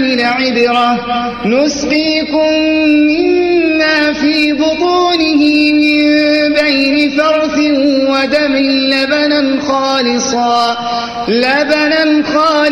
لعبرة نسقيكم مما في بطونه من بين فرث ودم لبنا خالصا